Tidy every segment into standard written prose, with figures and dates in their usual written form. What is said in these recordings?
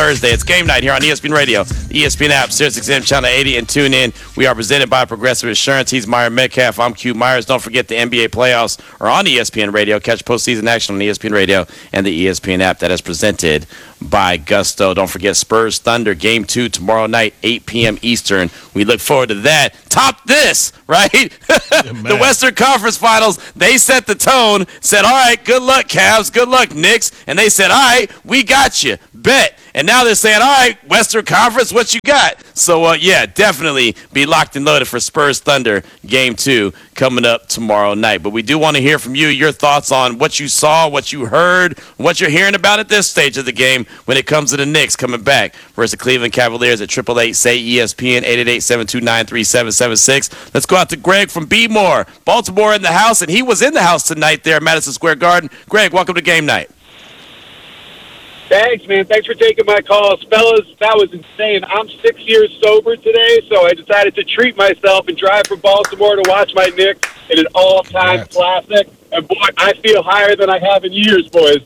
Thursday. It's game night here on ESPN Radio, the ESPN app, SiriusXM Channel 80, and tune in. We are presented by Progressive Insurance. He's Myron Metcalf. I'm Q Myers. Don't forget the NBA playoffs are on ESPN Radio. Catch postseason action on ESPN Radio and the ESPN app. That is presented by Gusto. Don't forget Spurs Thunder Game 2 tomorrow night, 8 p.m. Eastern. We look forward to that. Top this, right? The Western Conference Finals, they set the tone, said, all right, good luck, Cavs, good luck, Knicks. And they said, all right, we got you. Bet. And now they're saying, all right, Western Conference, what you got? So, yeah, definitely be locked and loaded for Spurs Thunder Game 2 coming up tomorrow night. But we do want to hear from you, your thoughts on what you saw, what you heard, what you're hearing about at this stage of the game when it comes to the Knicks coming back versus the Cleveland Cavaliers at 888-SAY-ESPN, 888-729-3776. Let's go out to Greg from B-More, Baltimore in the house, and he was in the house tonight there at Madison Square Garden. Greg, welcome to Game Night. Thanks, man. Thanks for taking my calls. Fellas, that was insane. I'm 6 years sober today, so I decided to treat myself and drive from Baltimore to watch my Knicks in an all-time classic. And, boy, I feel higher than I have in years, boys.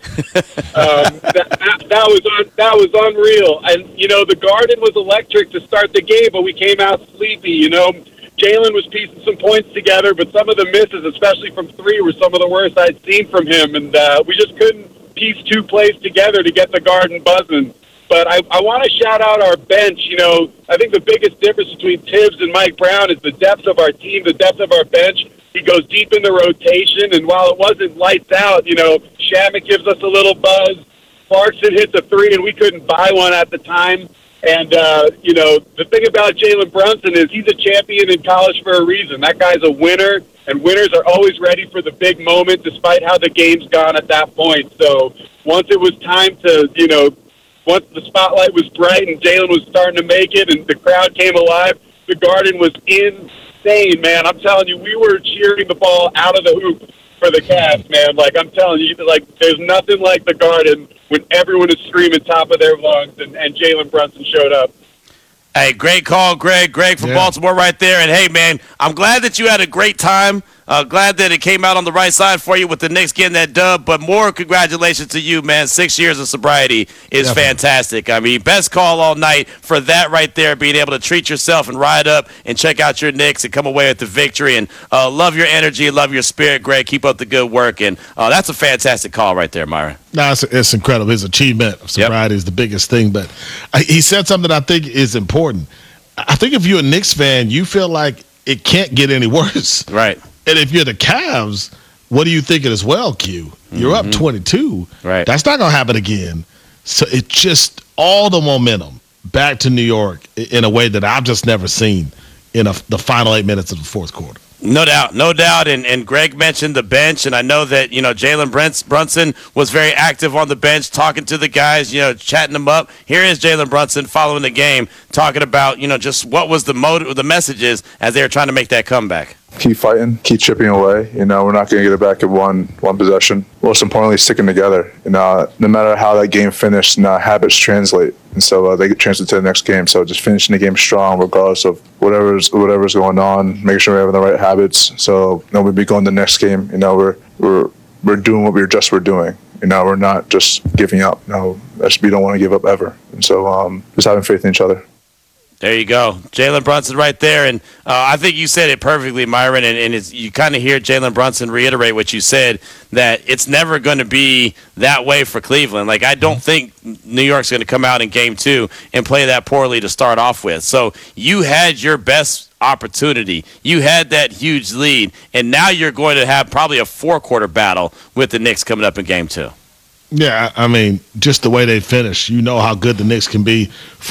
That was unreal. And, you know, the Garden was electric to start the game, but we came out sleepy, you know. Jalen was piecing some points together, but some of the misses, especially from three, were some of the worst I'd seen from him. And we just couldn't piece two plays together to get the Garden buzzing. But I want to shout out our bench. You know, I think the biggest difference between Tibbs and Mike Brown is the depth of our team, the depth of our bench. He goes deep in the rotation, and while it wasn't lights out, you know, Shamet gives us a little buzz. Clarkson hits a three, and we couldn't buy one at the time. And, you know, the thing about Jalen Brunson is he's a champion in college for a reason. That guy's a winner, and winners are always ready for the big moment despite how the game's gone at that point. So once it was time to, you know, once the spotlight was bright and Jalen was starting to make it and the crowd came alive, the Garden was insane, man. I'm telling you, we were cheering the ball out of the hoop for the Cavs, man. Like, I'm telling you, like, there's nothing like the Garden when everyone is screaming top of their lungs and Jalen Brunson showed up. Hey, great call, Greg. Greg from Baltimore right there. And, hey, man, I'm glad that you had a great time. Glad that it came out on the right side for you with the Knicks getting that dub. But more congratulations to you, man. 6 years of sobriety is fantastic. I mean, best call all night for that right there, being able to treat yourself and ride up and check out your Knicks and come away with the victory. And love your energy, love your spirit, Greg. Keep up the good work. And that's a fantastic call right there, Myron. No, it's incredible. His achievement of sobriety is the biggest thing. But he said something that I think is important. I think if you're a Knicks fan, you feel like it can't get any worse. Right. And if you're the Cavs, what are you thinking as well, Q? You're up 22. Right. That's not going to happen again. So it's just all the momentum back to New York in a way that I've just never seen in the final 8 minutes of the fourth quarter. No doubt, no doubt. And Greg mentioned the bench, and I know that, you know, Jalen Brunson was very active on the bench, talking to the guys, you know, chatting them up. Here is Jalen Brunson following the game, talking about, you know, just what was the motive, the messages as they were trying to make that comeback. Keep fighting, keep chipping away. You know, we're not going to get it back in one possession. Most importantly, sticking together. You know, no matter how that game finished, habits translate, and so they get translate to the next game. So just finishing the game strong, regardless of whatever's going on. Making sure we have the right habits. So we'll be going to the next game. You know, we're doing what we're doing. You know, we're not just giving up. You know, we don't want to give up ever. And so just having faith in each other. There you go. Jalen Brunson right there. And I think you said it perfectly, Myron, and you kind of hear Jalen Brunson reiterate what you said, that it's never going to be that way for Cleveland. Like, I don't think New York's going to come out in Game 2 and play that poorly to start off with. So you had your best opportunity. You had that huge lead, and now you're going to have probably a four-quarter battle with the Knicks coming up in Game 2. Yeah, I mean, just the way they finish, you know how good the Knicks can be.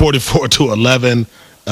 44-11.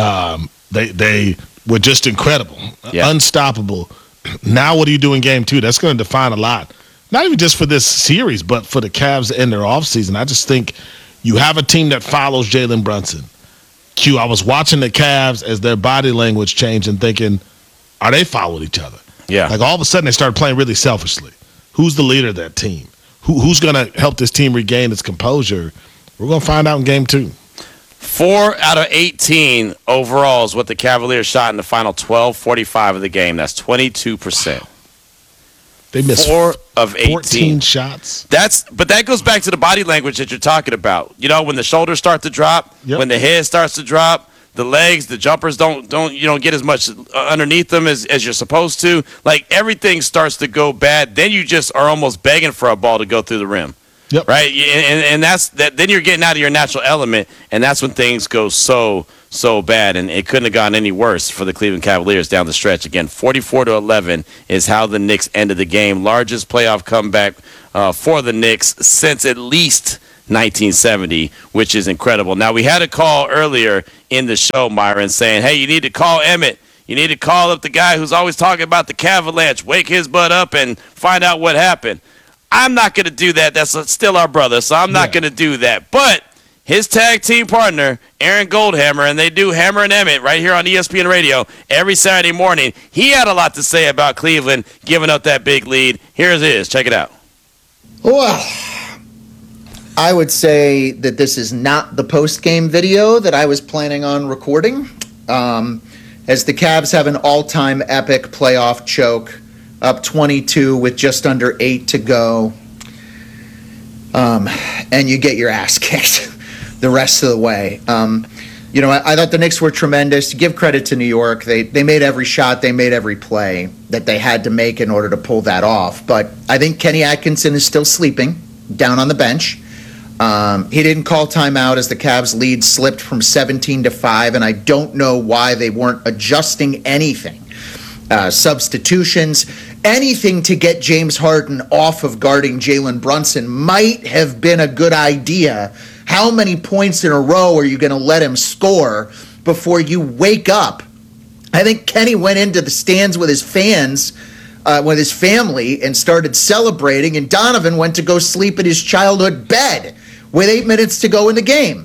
They were just incredible, unstoppable. Now what do you do in Game 2? That's going to define a lot, not even just for this series, but for the Cavs in their offseason. I just think you have a team that follows Jalen Brunson. Q, I was watching the Cavs as their body language changed and thinking, are they following each other? Yeah. Like all of a sudden they started playing really selfishly. Who's the leader of that team? Who's going to help this team regain its composure? We're going to find out in Game 2. 4 out of 18 overall is what the Cavaliers shot in the final 12:45 of the game. That's 22%. They missed 4 of 18. 14 shots. But that goes back to the body language that you're talking about. You know, when the shoulders start to drop, when the head starts to drop, the legs, the jumpers don't get as much underneath them as you're supposed to. Like, everything starts to go bad. Then you just are almost begging for a ball to go through the rim. Yep. Right? And that's that. Then you're getting out of your natural element, and that's when things go so bad. And it couldn't have gone any worse for the Cleveland Cavaliers down the stretch. Again, 44-11 is how the Knicks ended the game. Largest playoff comeback for the Knicks since at least 1970, which is incredible. Now, we had a call earlier in the show, Myron, saying, hey, you need to call Emmett. You need to call up the guy who's always talking about the Cavalanche. Wake his butt up and find out what happened. I'm not going to do that. That's still our brother, so I'm not going to do that. But his tag team partner, Aaron Goldhammer, and they do Hammer and Emmett right here on ESPN Radio every Saturday morning. He had a lot to say about Cleveland giving up that big lead. Here it is. Check it out. Well, I would say that this is not the post-game video that I was planning on recording, as the Cavs have an all-time epic playoff choke, up 22 with just under 8 to go, and you get your ass kicked the rest of the way. I thought the Knicks were tremendous. Give credit to New York. They made every shot. They made every play that they had to make in order to pull that off. But I think Kenny Atkinson is still sleeping down on the bench. He didn't call timeout as the Cavs' lead slipped from 17-5, and I don't know why they weren't adjusting anything. Substitutions, anything to get James Harden off of guarding Jalen Brunson might have been a good idea. How many points in a row are you going to let him score before you wake up? I think Kenny went into the stands with his fans, with his family, and started celebrating, and Donovan went to go sleep in his childhood bed with 8 minutes to go in the game.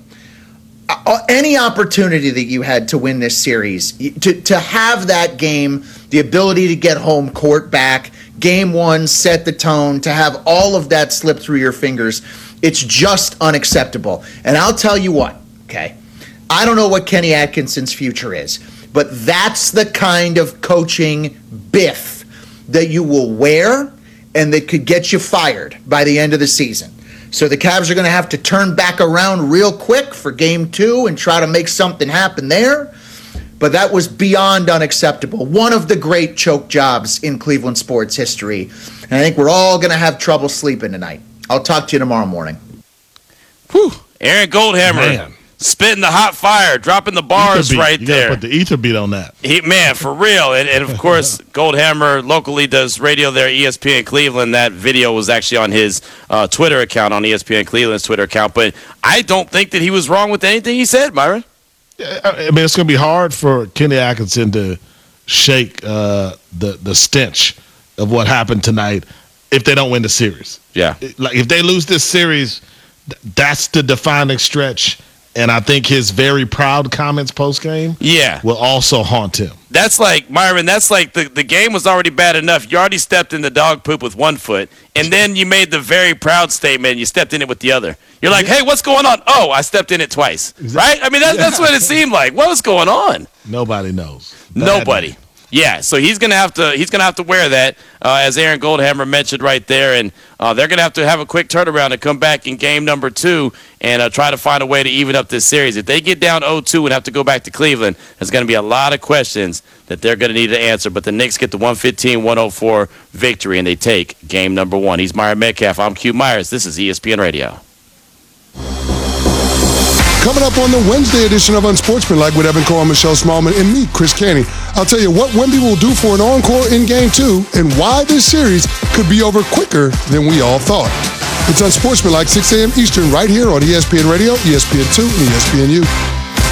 Any opportunity that you had to win this series, to have that game, the ability to get home court back, game one, set the tone, to have all of that slip through your fingers, it's just unacceptable. And I'll tell you what, okay, I don't know what Kenny Atkinson's future is, but that's the kind of coaching biff that you will wear and that could get you fired by the end of the season. So the Cavs are going to have to turn back around real quick for game 2 and try to make something happen there. But that was beyond unacceptable. One of the great choke jobs in Cleveland sports history. And I think we're all going to have trouble sleeping tonight. I'll talk to you tomorrow morning. Whew. Aaron Goldhammer spitting the hot fire, dropping the bars right there. You got to put the ether beat on that. Man, for real. And of course, Goldhammer locally does radio there, ESPN Cleveland. That video was actually on his Twitter account, on ESPN Cleveland's Twitter account. But I don't think that he was wrong with anything he said, Myron. I mean, it's going to be hard for Kenny Atkinson to shake the stench of what happened tonight if they don't win the series. Yeah. Like, if they lose this series, that's the defining stretch. And I think his very proud comments post-game will also haunt him. That's like, Myron, that's like the game was already bad enough. You already stepped in the dog poop with one foot, and then you made the very proud statement, and you stepped in it with the other. You're like, hey, what's going on? Oh, I stepped in it twice. Right? I mean, that's what it seemed like. What was going on? Nobody knows. Nobody. Yeah, so he's gonna have to wear that, as Aaron Goldhammer mentioned right there, and they're gonna have a quick turnaround and come back in game number 2 and try to find a way to even up this series. If they get down 0-2 and have to go back to Cleveland, there's gonna be a lot of questions that they're gonna need to answer. But the Knicks get the 115-104 victory, and they take game number 1. He's Myron Metcalf. I'm Q Myers. This is ESPN Radio. Coming up on the Wednesday edition of Unsportsmanlike with Evan Cole, Michelle Smallman, and me, Chris Canty, I'll tell you what Wemby will do for an encore in Game 2 and why this series could be over quicker than we all thought. It's Unsportsmanlike, 6 a.m. Eastern, right here on ESPN Radio, ESPN2, and ESPNU.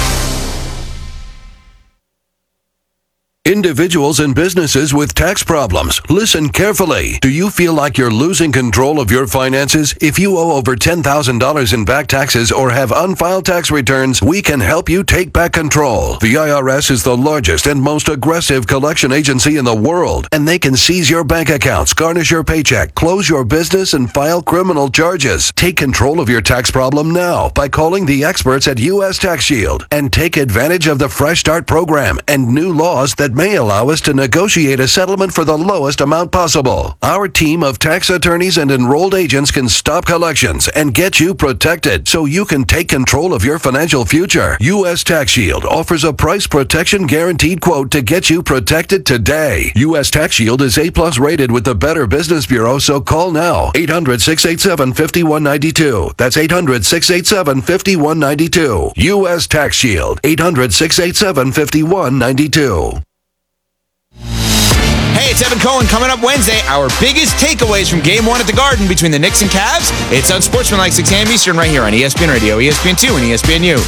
Individuals and businesses with tax problems, listen carefully. Do you feel like you're losing control of your finances? If you owe over $10,000 in back taxes or have unfiled tax returns, we can help you take back control. The IRS is the largest and most aggressive collection agency in the world, and they can seize your bank accounts, garnish your paycheck, close your business, and file criminal charges. Take control of your tax problem now by calling the experts at U.S. Tax Shield and take advantage of the Fresh Start program and new laws that may allow us to negotiate a settlement for the lowest amount possible. Our team of tax attorneys and enrolled agents can stop collections and get you protected so you can take control of your financial future. U.S. Tax Shield offers a price protection guaranteed quote to get you protected today. U.S. Tax Shield is A+ rated with the Better Business Bureau, so call now. 800-687-5192. That's 800-687-5192. U.S. Tax Shield. 800-687-5192. Hey, it's Evan Cohen. Coming up Wednesday, our biggest takeaways from Game 1 at the Garden between the Knicks and Cavs. It's Unsportsmanlike 6 a.m. Eastern right here on ESPN Radio, ESPN2, and ESPNU.